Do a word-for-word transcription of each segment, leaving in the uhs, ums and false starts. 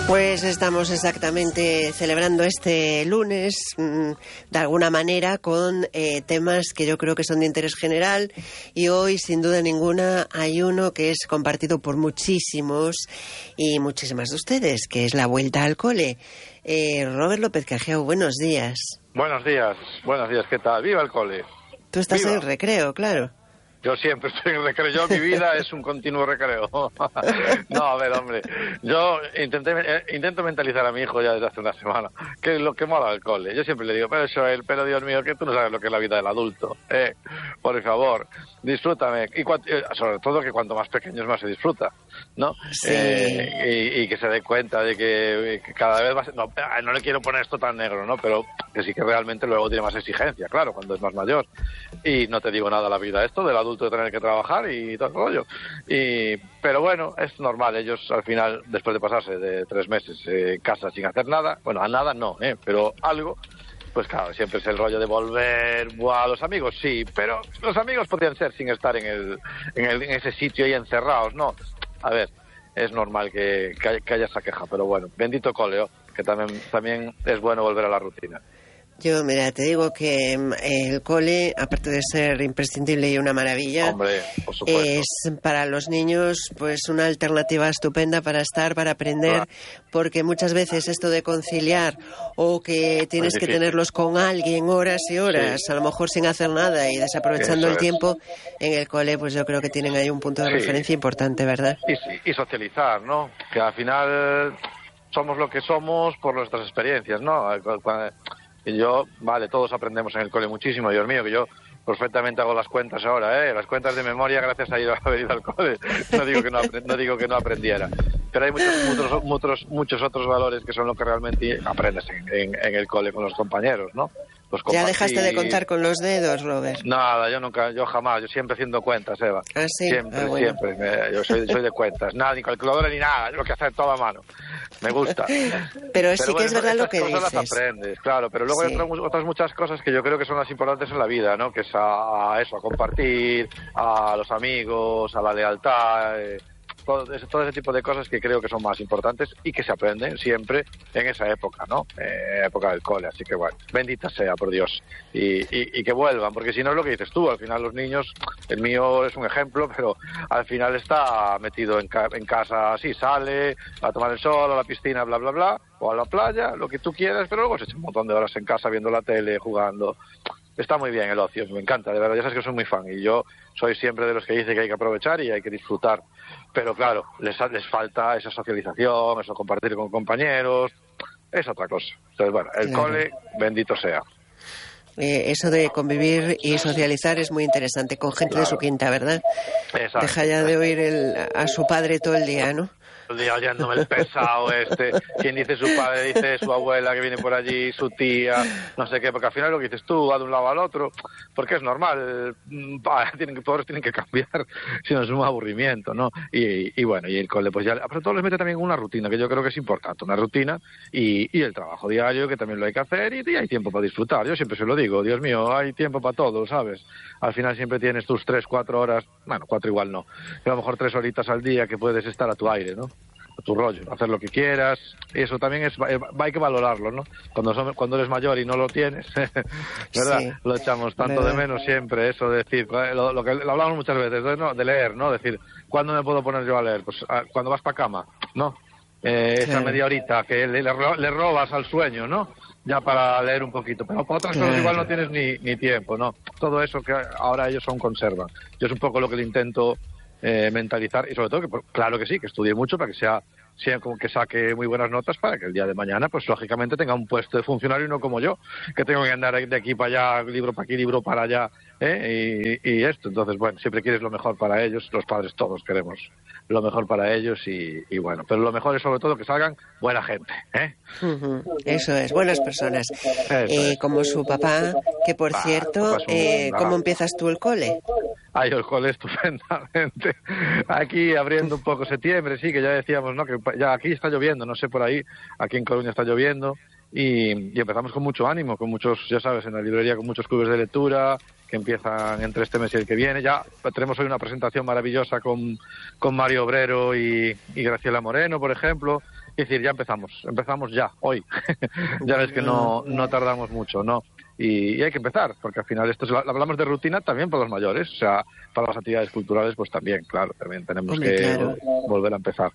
Pues estamos exactamente celebrando este lunes, mmm, de alguna manera, con eh, temas que yo creo que son de interés general, y hoy, sin duda ninguna, hay uno que es compartido por muchísimos y muchísimas de ustedes, que es la vuelta al cole. Eh, Robert López Cajeo, buenos días. Buenos días, buenos días, ¿qué tal? ¡Viva el cole! Tú estás ¡Viva! En el recreo, claro. Yo siempre estoy en el recreo, yo mi vida es un continuo recreo. No, a ver, hombre, yo intenté, eh, intento mentalizar a mi hijo ya desde hace una semana, que es lo que mola el cole. Yo siempre le digo, pero eso él, pero Dios mío, que tú no sabes lo que es la vida del adulto. Eh, por favor, disfrútame. Y sobre todo que cuanto más pequeños más se disfruta, ¿no? Sí. Eh, y, y que se dé cuenta de que, que cada vez va a ser, no, no le quiero poner esto tan negro, ¿no? Pero que sí que realmente luego tiene más exigencia, claro, cuando es más mayor. Y no te digo nada la vida esto del adulto de tener que trabajar y todo el rollo. Y, pero bueno, es normal. Ellos al final, después de pasarse de tres meses en casa sin hacer nada, bueno, a nada no, ¿eh? Pero algo, pues claro, siempre es el rollo de volver. Buah, los amigos sí, pero los amigos podrían ser sin estar en, el, en, el, en ese sitio ahí encerrados, ¿no? A ver, es normal que, que, haya, que haya esa queja, pero bueno, bendito coleo, que también, también es bueno volver a la rutina. Yo, mira, te digo que el cole, aparte de ser imprescindible y una maravilla, Hombre, por supuesto, es para los niños pues una alternativa estupenda para estar, para aprender, claro. Porque muchas veces esto de conciliar o que tienes que tenerlos con alguien horas y horas, sí, a lo mejor sin hacer nada y desaprovechando Eso el tiempo, es. En el cole pues yo creo que tienen ahí un punto de sí. referencia importante, ¿verdad? Y, y socializar, ¿no? Que al final somos lo que somos por nuestras experiencias, ¿no? Cuando, Y yo, vale, todos aprendemos en el cole muchísimo, Dios mío, que yo perfectamente hago las cuentas ahora, ¿eh? Las cuentas de memoria gracias a ir a haber ido al cole. No digo que no, no, digo que no aprendiera. Pero hay muchos, muchos, muchos, muchos otros valores que son lo que realmente aprendes en, en, en el cole con los compañeros, ¿no? Pues ¿Ya dejaste de contar con los dedos, Robert? Nada, yo nunca, yo jamás, yo siempre haciendo cuentas, Eva. ¿Ah, sí? Siempre, ah, bueno. siempre. Me, yo soy, soy de cuentas. Nada, ni calculadora ni nada, yo lo que hacer todo a mano. Me gusta. Pero, pero sí bueno, que es verdad lo que dices. Esas cosas las aprendes, claro, pero luego sí. hay otras, otras muchas cosas que yo creo que son las importantes en la vida, ¿no? Que es a, a eso, a compartir, a los amigos, a la lealtad, eh, todo, ese, todo ese tipo de cosas que creo que son más importantes y que se aprenden siempre en esa época, ¿no? Eh, época del cole, así que bueno, bendita sea, por Dios, y, y, y que vuelvan, porque si no es lo que dices tú, al final los niños, el mío es un ejemplo, pero al final está metido en, ca en casa, sí, sale a tomar el sol, a la piscina, bla, bla, bla, o a la playa, lo que tú quieras, pero luego se echa un montón de horas en casa viendo la tele, jugando. Está muy bien el ocio, me encanta, de verdad, ya sabes que soy muy fan y yo soy siempre de los que dice que hay que aprovechar y hay que disfrutar, pero claro, les, les falta esa socialización, eso compartir con compañeros, es otra cosa. Entonces, bueno, el claro. cole, bendito sea. Eh, eso de convivir y socializar es muy interesante con gente claro. de su quinta, ¿verdad? Exacto. Deja ya de oír el, a su padre todo el día, ¿no? El día oyéndome el pesado este, quien dice su padre, dice su abuela que viene por allí, su tía, no sé qué, porque al final lo que dices tú va de un lado al otro, porque es normal, tienen que, todos tienen que cambiar, si no es un aburrimiento, ¿no? Y, y bueno, y el cole pues ya, pero todo les mete también una rutina, que yo creo que es importante, una rutina, y, y el trabajo diario, que también lo hay que hacer, y, y hay tiempo para disfrutar, yo siempre se lo digo, Dios mío, hay tiempo para todo, ¿sabes? Al final siempre tienes tus tres, cuatro horas, bueno, cuatro igual no, pero a lo mejor tres horitas al día que puedes estar a tu aire, ¿no? A tu rollo, hacer lo que quieras, y eso también es, hay que valorarlo, ¿no? Cuando son, cuando eres mayor y no lo tienes, ¿verdad? Sí, lo echamos tanto de menos siempre, eso de decir, lo, lo que lo hablamos muchas veces, ¿no? De leer, ¿no? Decir, ¿cuándo me puedo poner yo a leer? Pues cuando vas para cama, ¿no? Eh, esa claro. media horita que le, le, le robas al sueño, ¿no? Ya para leer un poquito, pero para otras claro. cosas igual no tienes ni, ni tiempo, ¿no? Todo eso que ahora ellos son conservan. Yo es un poco lo que le intento Eh, mentalizar y sobre todo que claro que sí, que estudie mucho para que sea, sea como que saque muy buenas notas para que el día de mañana pues lógicamente tenga un puesto de funcionario y no como yo, que tengo que andar de aquí para allá, libro para aquí, libro para allá, ¿eh? y, y esto, entonces bueno, siempre quieres lo mejor para ellos, los padres todos queremos lo mejor para ellos y, y bueno, pero lo mejor es sobre todo que salgan buena gente, ¿eh? Uh-huh. Eso es, buenas personas, eh, es. como su papá, que por ah, cierto, eh, ¿cómo empiezas tú el cole? Ah, yo el cole estupendamente. Aquí abriendo un poco septiembre, sí, que ya decíamos, ¿no? Que ya aquí está lloviendo, no sé por ahí, aquí en Coruña está lloviendo y, y empezamos con mucho ánimo, con muchos, ya sabes, en la librería con muchos clubes de lectura que empiezan entre este mes y el que viene. Ya tenemos hoy una presentación maravillosa con, con Mario Obrero y, y Graciela Moreno, por ejemplo, Es decir, ya empezamos, empezamos ya, hoy. Ya ves que no, no tardamos mucho, ¿no? Y, y hay que empezar, porque al final esto es, hablamos de rutina también para los mayores, o sea, para las actividades culturales pues también, claro, también tenemos Hombre, que claro. volver a empezar.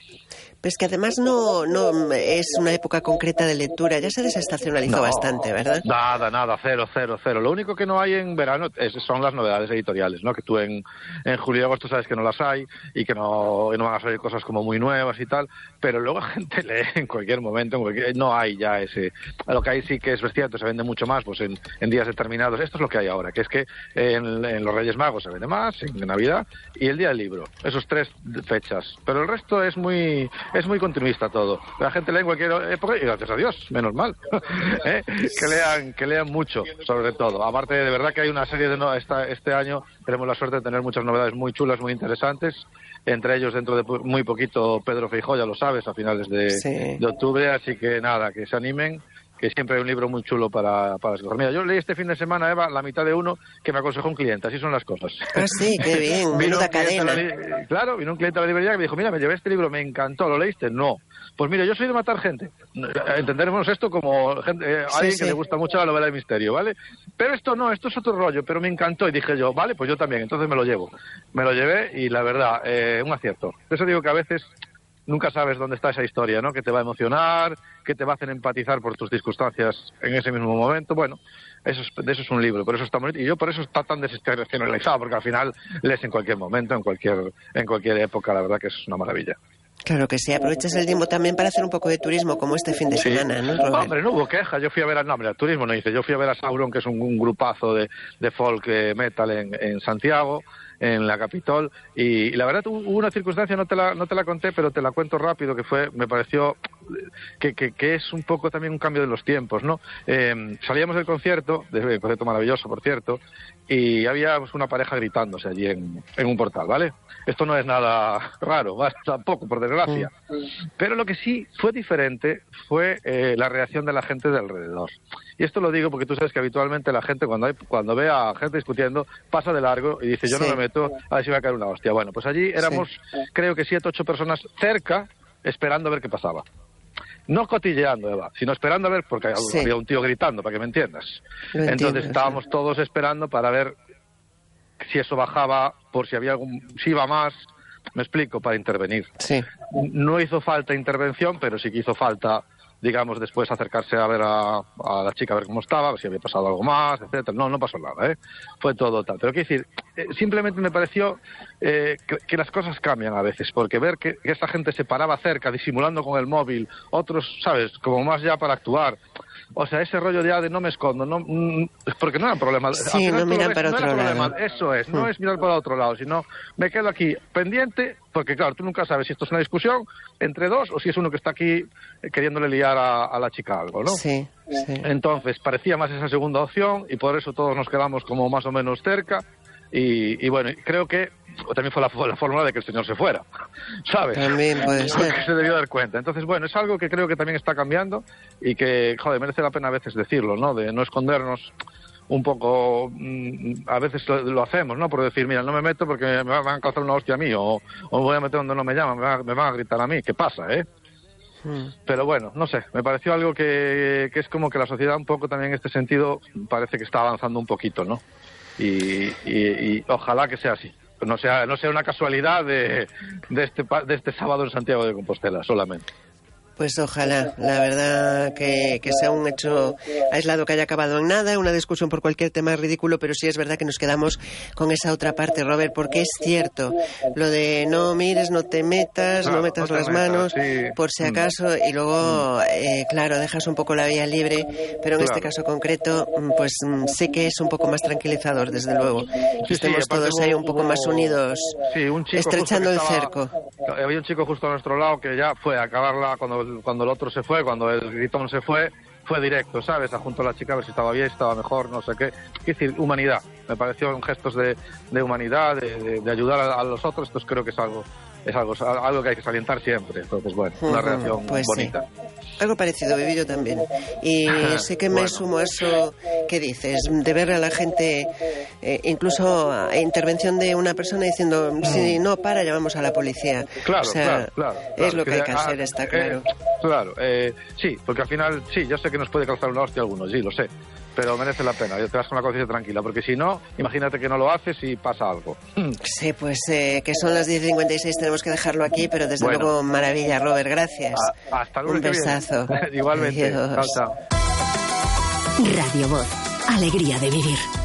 Pues que además no, no es una época concreta de lectura, ya se desestacionalizó no, bastante, ¿verdad? Nada, nada, cero, cero, cero. Lo único que no hay en verano es, son las novedades editoriales, ¿no? Que tú en, en julio y agosto sabes que no las hay y que no, y no van a salir cosas como muy nuevas y tal, pero luego la gente lee en cualquier momento, en cualquier, no hay ya ese... Lo que hay sí que es cierto, se vende mucho más pues en, en días determinados. Esto es lo que hay ahora, que es que en, en los Reyes Magos se vende más, en Navidad y el Día del Libro, esos tres fechas. Pero el resto es muy... Es muy continuista todo. La gente lee en cualquier época y gracias a Dios, menos mal. ¿Eh? Que lean que lean mucho, sobre todo. Aparte, de verdad que hay una serie de... No, esta, este año tenemos la suerte de tener muchas novedades muy chulas, muy interesantes. Entre ellos, dentro de muy poquito, Pedro Feijóo, ya lo sabes, a finales de, sí. de octubre. Así que nada, que se animen, que siempre hay un libro muy chulo para, para escoger. Mira, yo leí este fin de semana, Eva, la mitad de uno que me aconsejó un cliente, así son las cosas. Ah, sí, qué bien, menuda cadena. La, claro, vino un cliente a la librería que me dijo, mira, me llevé este libro, me encantó, ¿lo leíste? No. Pues mira, yo soy de matar gente. Entenderemos esto como gente, eh, sí, alguien sí. que le gusta mucho la novela de misterio, ¿vale? Pero esto no, esto es otro rollo, pero me encantó y dije yo, vale, pues yo también, entonces me lo llevo. Me lo llevé y la verdad, eh, un acierto. Por eso digo que a veces... Nunca sabes dónde está esa historia, ¿no? Que te va a emocionar, que te va a hacer empatizar por tus circunstancias en ese mismo momento. Bueno, eso es, de eso es un libro, por eso está bonito. Y yo por eso está tan desestacionalizado, porque al final lees en cualquier momento, en cualquier, en cualquier época. La verdad que es una maravilla. Claro que sí, aprovechas el tiempo también para hacer un poco de turismo, como este fin de sí. semana, ¿no, Robert? Hombre, no hubo queja. Yo fui a ver a... No, hombre, el turismo no hice. Yo fui a ver a Sauron, que es un, un grupazo de, de folk metal en, en Santiago, en la Capitol, y, y la verdad hubo una circunstancia, no te la no te la conté, pero te la cuento rápido, que fue, me pareció que, que, que es un poco también un cambio de los tiempos, ¿no? Eh, salíamos del concierto, del concierto maravilloso, por cierto, y había pues, una pareja gritándose allí en, en un portal, ¿vale? Esto no es nada raro, ¿vale? Tampoco, por desgracia. Pero lo que sí fue diferente fue eh, la reacción de la gente de alrededor. Y esto lo digo porque tú sabes que habitualmente la gente, cuando hay, cuando ve a gente discutiendo, pasa de largo y dice, yo sí. no me meto, a ver si va a caer una hostia. Bueno, pues allí éramos, sí. creo que siete, ocho personas cerca, esperando a ver qué pasaba. No cotilleando, Eva, sino esperando a ver, porque sí. había un tío gritando, para que me entiendas. Lo Entonces entiendo, estábamos sí. todos esperando para ver si eso bajaba, por si había algún, si iba más, me explico, para intervenir. Sí. No hizo falta intervención, pero sí que hizo falta, digamos, después acercarse a ver a, a la chica, a ver cómo estaba, a ver si había pasado algo más, etcétera. No, no pasó nada, ¿eh? Fue todo tal. Pero quiero decir, eh, simplemente me pareció eh, que, que las cosas cambian a veces, porque ver que, que esa gente se paraba cerca, disimulando con el móvil, otros, ¿sabes?, como más ya para actuar. O sea, ese rollo ya de no me escondo, no, mm, porque no era problema. Sí, no miran para no otro lado. Problema. Eso es, no mm. es mirar para otro lado, sino me quedo aquí pendiente, porque claro, tú nunca sabes si esto es una discusión entre dos o si es uno que está aquí queriéndole liar a, a la chica algo, ¿no? Sí, sí. Entonces, parecía más esa segunda opción y por eso todos nos quedamos como más o menos cerca y, y bueno, creo que también fue la, la fórmula de que el señor se fuera, ¿sabes? También puede ser. Que se debió dar cuenta. Entonces, bueno, es algo que creo que también está cambiando y que, joder, merece la pena a veces decirlo, ¿no? De no escondernos un poco, a veces lo, lo hacemos, ¿no? Por decir, mira, no me meto porque me van a calzar una hostia a mí o, o voy a meter donde no me llaman, me, va, me van a gritar a mí. ¿Qué pasa, eh? Mm. Pero bueno, no sé, me pareció algo que, que es como que la sociedad un poco también en este sentido parece que está avanzando un poquito, ¿no? Y, y, y ojalá que sea así. No sea, no sea una casualidad de, de, este, de este sábado en Santiago de Compostela, solamente. Pues ojalá, la verdad que, que sea un hecho aislado que haya acabado en nada, una discusión por cualquier tema ridículo, pero sí es verdad que nos quedamos con esa otra parte, Robert, porque es cierto, lo de no mires, no te metas, claro, no metas no las metas, manos, sí. por si acaso, y luego, eh, claro, dejas un poco la vía libre, pero en claro. este caso concreto, pues sí que es un poco más tranquilizador, desde luego. Sí, Estemos sí, todos ahí un poco hubo, más unidos, sí, un chico estrechando el estaba, cerco. Había un chico justo a nuestro lado que ya fue a acabarla cuando cuando el otro se fue, cuando el gritón se fue, fue directo, ¿sabes? A junto a la chica a ver si estaba bien, si estaba mejor, no sé qué. Es decir, humanidad. Me pareció en gestos de, de humanidad, de, de, de ayudar a, a los otros, entonces creo que es algo es algo, algo que hay que salientar siempre. Entonces, bueno, una uh-huh, reacción pues bonita. Sí. Algo parecido viví yo también. Y sí que me bueno. sumo a eso que dices, de ver a la gente, eh, incluso a intervención de una persona diciendo, mm. si no para, llamamos a la policía. Claro, o sea, claro, claro, es claro. lo que hay que hacer, está eh, claro. Claro, eh, sí, porque al final, sí, yo sé que nos puede causar una hostia a algunos, sí, lo sé. Pero merece la pena, te vas con la conciencia tranquila, porque si no, imagínate que no lo haces y pasa algo. Sí, pues eh, que son las diez y cincuenta y seis, tenemos que dejarlo aquí, pero desde bueno. luego, maravilla, Robert, gracias. A, hasta luego. Un besazo. Igualmente. Chao, chao. Radio Voz, alegría de vivir.